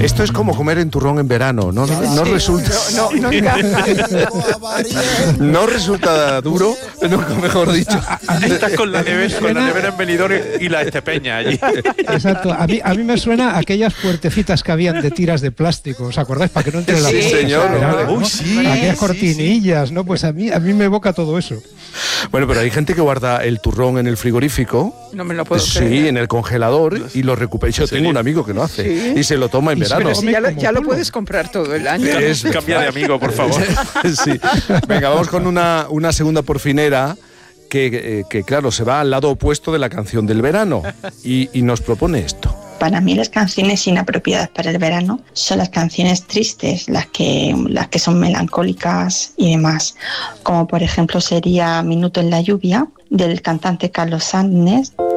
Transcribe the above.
Esto es como comer en turrón en verano, no resulta... No encaja. No resulta duro, nunca mejor dicho. Estás con la nevera en Benidorm y la Estepeña allí. Exacto. A mí me suena a aquellas puertecitas que habían de tiras de plástico, ¿os acordáis? Para que no entre la Sí, luz. señor. ¿no? Uy, sí. Aquellas cortinillas, ¿no? Pues a mí me evoca todo eso. Bueno, pero hay gente que guarda el turrón en el frigorífico. No me lo puedo Sí, creer. en el congelador y lo recupera. Yo tengo un amigo que lo hace ¿Sí? y se lo toma en verano. Pero si ya lo Como puedes comprar todo el año. Cambia de amigo, por favor. Sí. Venga, vamos con una segunda porfinera que claro, se va al lado opuesto de la canción del verano y nos propone esto. Para mí las canciones inapropiadas para el verano son las canciones tristes, las que son melancólicas y demás, como por ejemplo sería Minuto en la lluvia del cantante Carlos Sánchez.